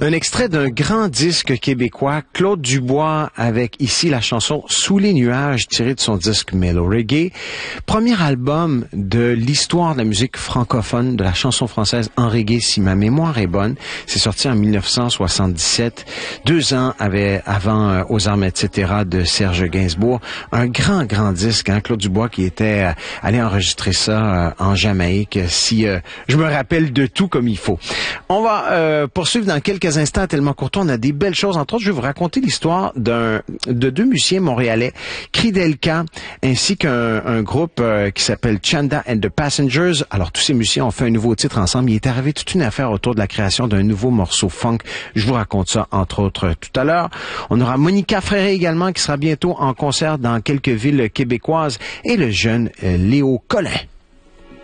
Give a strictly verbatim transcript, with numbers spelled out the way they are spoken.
Un extrait d'un grand disque québécois, Claude Dubois, avec ici la chanson « Sous les nuages » tirée de son disque Mellow Reggae. Premier album de l'histoire de la musique francophone, de la chanson française en reggae, si ma mémoire est bonne. C'est sorti en mille neuf cent soixante-dix-sept, deux ans avait, avant euh, Aux armes, et cetera de Serge Gainsbourg. Un grand, grand disque, hein, Claude Dubois qui était euh, allé enregistrer ça euh, en Jamaïque, si euh, je me rappelle de tout comme il faut. On va euh, poursuivre dans quelques instants, tellement courtois, on a des belles choses. Entre autres, je vais vous raconter l'histoire d'un de deux musiciens montréalais, Kridelka, ainsi qu'un un groupe euh, qui s'appelle Chanda and the Passengers. Alors, tous ces musiciens ont fait un nouveau titre ensemble. Il est arrivé toute une affaire autour de la création d'un nouveau morceau funk. Je vous raconte ça, entre autres, tout à l'heure. On aura Monica Fréré également, qui sera bientôt en concert dans quelques villes québécoises, et le jeune euh, Léo Collin.